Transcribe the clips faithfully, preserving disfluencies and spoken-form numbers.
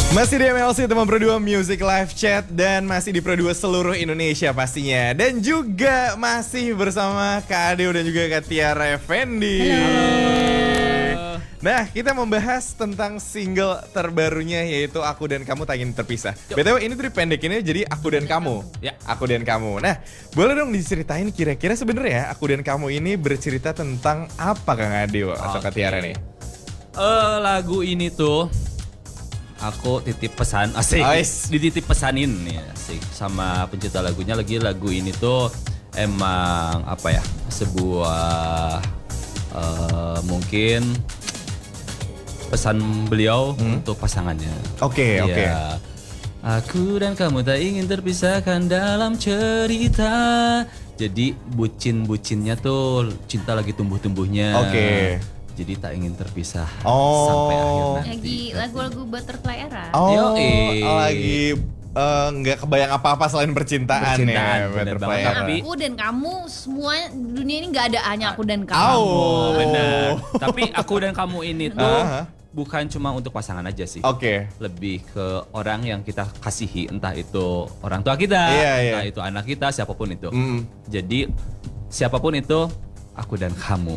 Masih di M L C teman Pro dua Music Live Chat dan masih di Pro dua seluruh Indonesia pastinya. Dan juga masih bersama Kak Adeo dan juga Kak Tiara Effendi. Halo. Nah, kita membahas tentang single terbarunya yaitu Aku dan Kamu Tak Ingin Terpisah. B T W ini tuh dipendekinnya jadi Aku dan Kamu. Ya. Aku dan Kamu. Nah, boleh dong diceritain kira-kira sebenarnya Aku dan Kamu ini bercerita tentang apa Kang Adeo atau Kak Tiara nih? Uh, lagu ini tuh aku titip pesan asik, Ais. dititip pesanin nih asik sama pencipta lagunya. Lagi lagu ini tuh emang apa ya, sebuah uh, mungkin pesan beliau hmm? untuk pasangannya. Oke, okay, oke. Okay. Aku dan kamu tak ingin terpisahkan dalam cerita. Jadi bucin-bucinnya tuh cinta lagi tumbuh-tumbuhnya. Oke. Okay. Jadi tak ingin terpisah oh. sampai akhir nanti. Lagi lagu-lagu Butterfly Era. Oh, Yoi. lagi nggak uh, kebayang apa-apa selain percintaan, percintaan ya. Bener banget. Tapi aku dan kamu semua dunia ini nggak ada hanya aku dan kamu. Oh, oh benar. Tapi aku dan kamu ini tuh uh-huh. bukan cuma untuk pasangan aja sih. Oke. Okay. Lebih ke orang yang kita kasihi, entah itu orang tua kita, yeah, entah yeah. itu anak kita, siapapun itu. Mm. Jadi siapapun itu, aku dan kamu.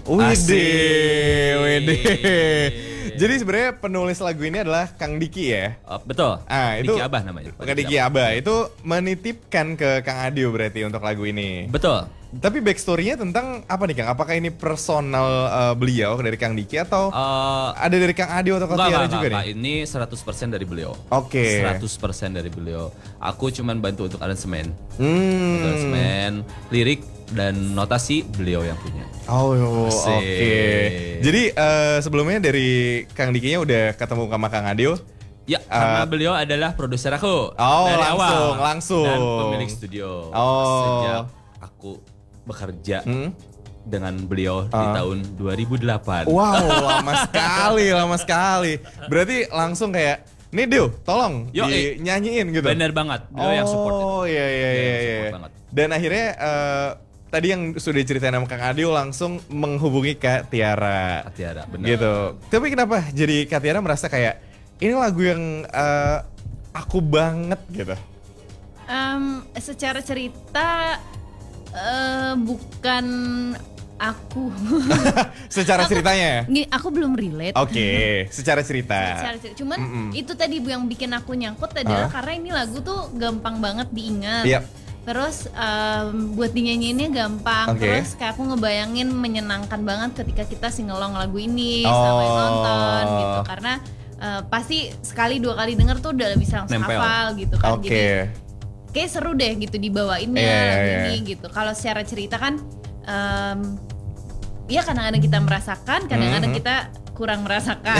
Widih, widih. Jadi sebenarnya penulis lagu ini adalah Kang Diki ya? Uh, betul. Ah, itu Diki Abah namanya. Kang Diki Abah itu menitipkan ke Kang Adeo berarti untuk lagu ini. Betul. Tapi backstory-nya tentang apa nih Kang? Apakah ini personal uh, beliau dari Kang Diki atau uh, ada dari Kang Adeo atau Kang Tiara juga enggak, nih? Ini seratus persen dari beliau. Oke. Okay. seratus persen dari beliau. Aku cuman bantu untuk aransemen. Hmm. Untuk aransemen, lirik dan notasi beliau yang punya. Oh, oke. Okay. Jadi uh, sebelumnya dari Kang Dikinya udah ketemu sama Kang Adeo? Ya, karena uh, beliau adalah produser aku. Oh, dari langsung, awal. langsung. Dan pemilik studio. Oh. Sejak aku bekerja hmm? dengan beliau uh. di tahun dua ribu delapan. Wow, lama sekali, lama sekali. Berarti langsung kayak, nih Deo, tolong Yo, dinyanyiin gitu. Bener banget, beliau oh, yang support. Oh iya iya iya. iya. Dan akhirnya uh, tadi yang sudah diceritain sama Kang Adeo langsung menghubungi Kak Tiara. Kak Tiara, benar. Gitu. Tapi kenapa jadi Kak Tiara merasa kayak ini lagu yang uh, aku banget gitu? Um, secara cerita uh, bukan aku. Secara ceritanya? Aku, aku belum relate. Oke, okay. Secara cerita. Secara cerita. Cuman Mm-mm. itu tadi yang bikin aku nyangkut adalah huh? karena ini lagu tuh gampang banget diingat. Yep. Terus um, buat dinyanyiinnya gampang. Okay. Terus kayak aku ngebayangin menyenangkan banget ketika kita singelong lagu ini oh. sama yang nonton gitu. Karena uh, pasti sekali dua kali denger tuh udah bisa langsung Nempel. hafal gitu kan. Okay. Jadi kayak seru deh gitu dibawainnya yeah, lagu yeah, ini yeah. gitu. Kalau secara cerita kan um, ya kadang-kadang kita merasakan, kadang-kadang mm-hmm. kita kurang merasakan.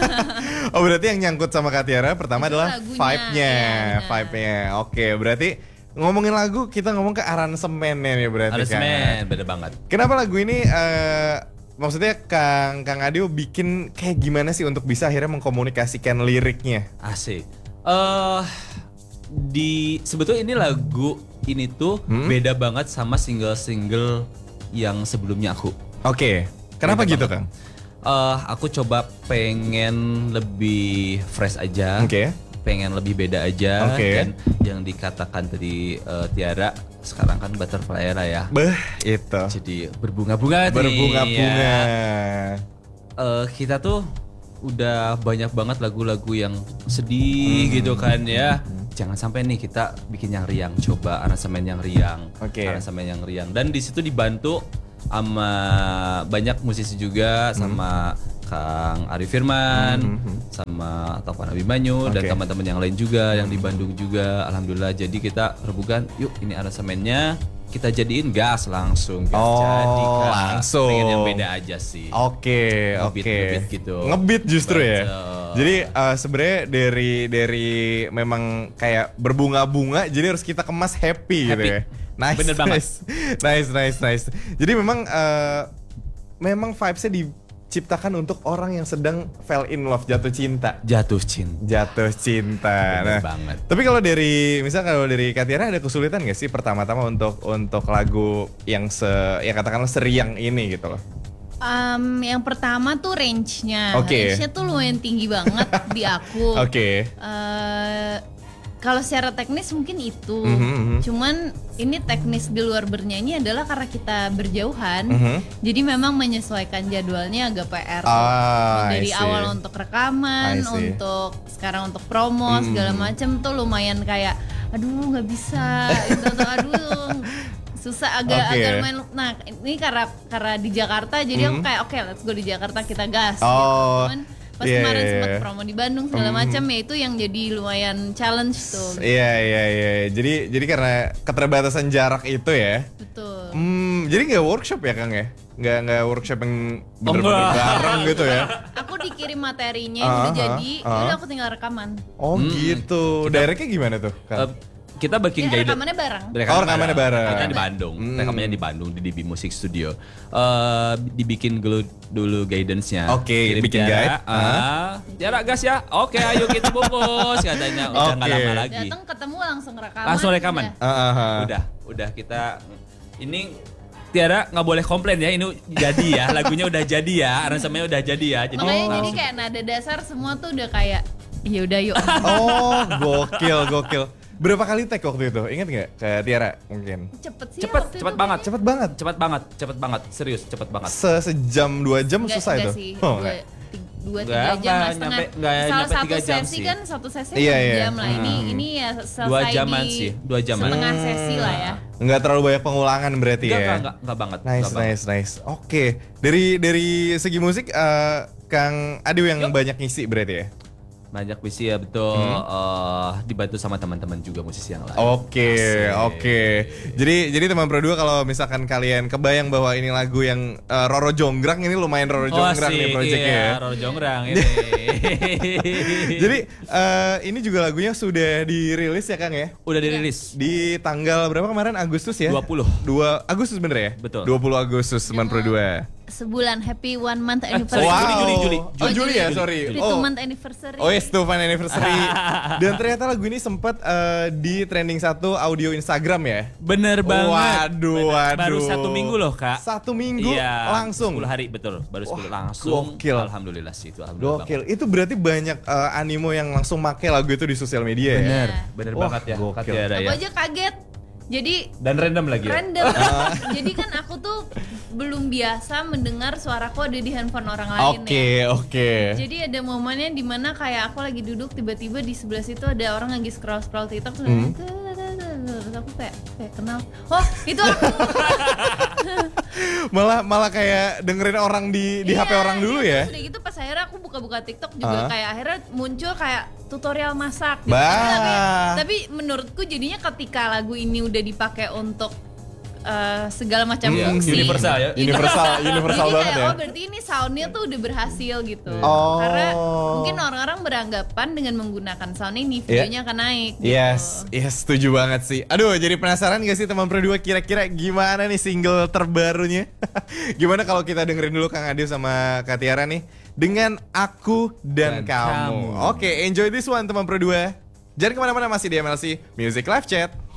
Oh berarti yang nyangkut sama Kak Tiara pertama itu adalah lagunya, vibe-nya, ya, vibe-nya. Oke, berarti ngomongin lagu kita ngomong ke aransemennya nih berarti. Aransemen, beda banget. Kenapa lagu ini uh, maksudnya Kang Kang Adeo bikin kayak gimana sih untuk bisa akhirnya mengkomunikasikan liriknya? Asik. Eh uh, di sebetulnya ini lagu ini tuh hmm? beda banget sama single-single yang sebelumnya aku. Oke. Okay. Kenapa beda gitu, banget. Kang? Uh, aku coba pengen lebih fresh aja. Oke. Okay. Pengen lebih beda aja. Okay. Dan yang dikatakan tadi uh, Tiara sekarang kan Butterfly Era ya. Beh, itu. Jadi berbunga-bunga nih. Berbunga-bunga. Ya. Uh, kita tuh udah banyak banget lagu-lagu yang sedih hmm. gitu kan ya. Hmm. Jangan sampai nih kita bikin yang riang, coba aransemen yang riang, okay. aransemen yang riang. Dan di situ dibantu sama banyak musisi juga, hmm. sama Kang Arif Firman, hmm. sama Taufan Abimanyu, okay. dan teman-teman yang lain juga yang di Bandung juga. Alhamdulillah, jadi kita rebukan, yuk ini aransemennya kita jadiin gas langsung, gas oh, jadi kan. Langsung. Pengen yang beda aja sih. Oke, okay, oke. Okay. Ngebit gitu. Ngebit justru Betul. ya. Jadi uh, sebenarnya dari dari memang kayak berbunga-bunga, jadi harus kita kemas happy, happy. gitu ya. Nice, bener banget. Nice, nice, nice, nice. Jadi memang uh, memang vibes-nya diciptakan untuk orang yang sedang fell in love, jatuh cinta. Jatuh cinta. Jatuh cinta. Bener nah, banget. Tapi kalau dari misal kalau dari Kak Tiara ada kesulitan gak sih pertama-tama untuk untuk lagu yang se yang katakanlah seriang ini gitu loh? Um, yang pertama tuh range-nya, Oke. range-nya tuh lumayan tinggi banget di aku. Oke. Eh, kalau secara teknis mungkin itu, Mhm, mhm. cuman ini teknis di luar bernyanyi adalah karena kita berjauhan, Mhm. jadi memang menyesuaikan jadwalnya agak P R. tuh. Ah, Dari I see. awal untuk I rekaman, see. untuk sekarang untuk promo Mhm. segala macem tuh lumayan kayak, aduh nggak bisa, gitu, atau aduh susah agak Oke. agak lumayan. Nah ini karena karena di Jakarta, jadi aku Mhm. kayak oke let's go di Jakarta kita gas. Oh, gitu. Cuman pas iya, kemarin iya, sempat iya. promo di Bandung segala Mhm. macam ya itu yang jadi lumayan challenge tuh. Iya iya iya. Jadi jadi karena keterbatasan jarak itu ya. Betul. Hmm, jadi nggak workshop ya Kang ya? Nggak nggak workshop yang bener-bener enggak. bareng gitu ya? Aku dikirim materinya yang udah Ah, jadi, ah, ah. udah aku tinggal rekaman. Oh Hmm, gitu. Directnya gimana tuh Kang? Eh, kita bikin Ya, guidance. rekamannya bareng. Oh, rekamannya bareng. Kita di Bandung, Hmm. rekamannya di Bandung di D B Music Studio. Eh dibikin dulu dulu guidance-nya. Oke, Kirim bikin Tiara, guide. Ah, Tiara gas ya. Oke, ayo kita bungkus katanya. Udah nggak Oke. lama lagi. Datang ketemu langsung rekaman. Langsung rekaman. udah. Ah, ah, ah. Udah, udah kita ini Tiara nggak boleh komplain ya, ini jadi ya, lagunya udah jadi ya, aransemennya udah jadi ya. Jadi Makanya jadi langsung- kayak nada dasar semua tuh udah kayak ya udah yuk. Oh, gokil, gokil. Berapa kali take waktu itu? Ingat nggak ke Tiara mungkin? Cepet sih. cepet, waktu itu cepet banget, Cepet banget. cepet banget, cepet banget, serius cepet banget. Se Sejam dua jam Nggak- susah nggak itu? sih, Oh, dua, nggak. ti- dua Nggak, tiga jam nggak lah setengah. nyampe- nggak Salah nyampe satu tiga jam sesi sih. kan satu sesi Iya, satu iya. jam lah. Ini Hmm. ini ya selesai Dua jaman di sih, dua jaman. setengah sesi lah ya. Nggak terlalu banyak pengulangan berarti Enggak, ya? enggak, enggak, enggak banget. Nice, enggak banget. nice, nice. Oke, dari dari segi musik, eh, Kang Adiw yang banyak ngisi berarti ya? Banyak visi ya betul. eh, dibantu sama teman-teman juga musisi yang lain. Oke, Asik. oke. Jadi jadi teman Pro dua kalau misalkan kalian kebayang bahwa ini lagu yang eh, Roro Jonggrang, ini lumayan Roro Oh, Jonggrang nih asik, projectnya iya, ya. Roro Jonggrang ini. Jadi eh, ini juga lagunya sudah dirilis ya Kang ya? Udah dirilis. Di tanggal berapa kemarin? Agustus ya? dua puluh. dua Agustus bener ya? Betul. dua puluh Agustus teman Pro dua. Sebulan happy one month Sorry, anniversary. Juli, Juli, Juli. Oh, Juli ya, sorry. Juli Oh. two month anniversary. Oh yes, two fun anniversary. Dan ternyata lagu ini sempat eh, di trending satu audio Instagram ya. Bener banget. Waduh, Bener. waduh. Baru satu minggu loh kak. Satu minggu Iya, langsung. sepuluh hari betul. Baru sepuluh Wah, langsung. gokil. Alhamdulillah sih itu. Alhamdulillah Gokil. Itu berarti banyak eh, animo yang langsung make lagu itu di sosial media ya. Bener, bener Wah, banget ya. gokil. Kak Tiara Aku ya. aja kaget. Jadi Dan random lagi ya. random. Jadi kan aku tuh belum biasa mendengar suaraku ada di handphone orang lain Oke, ya. oke. Jadi ada momennya dimana kayak aku lagi duduk tiba-tiba di sebelah situ ada orang lagi scroll scroll TikTok terus Hmm. terus aku kayak kayak kenal. Oh itu aku. Malah malah kayak dengerin orang di di H P Iya, orang dulu iya, ya. terus udah gitu pas akhirnya aku buka-buka TikTok juga Ah. kayak akhirnya muncul kayak tutorial masak gitu. Bah. Tapi, tapi menurutku jadinya ketika lagu ini udah dipakai untuk eh, segala macam Hmm, fungsi universal ya. itu- Universal- universal jadi banget kayak, ya. oh berarti ini soundnya tuh udah berhasil gitu. Oh. Karena mungkin orang-orang beranggapan dengan menggunakan sound ini Iya. videonya akan naik gitu. Yes, yes, setuju banget sih. Aduh, jadi penasaran gak sih teman Pro dua kira-kira gimana nih single terbarunya? Gimana kalau kita dengerin dulu Kang Adiw sama Kak Tiara nih dengan Aku dan, Dan kamu. Kamu. Oke, enjoy this one teman Pro dua. Jangan kemana-mana, masih di M L C Music Live Chat.